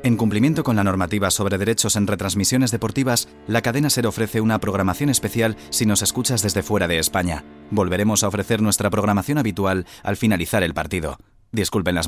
En cumplimiento con la normativa sobre derechos en retransmisiones deportivas, la cadena SER ofrece una programación especial si nos escuchas desde fuera de España. Volveremos a ofrecer nuestra programación habitual al finalizar el partido. Disculpen las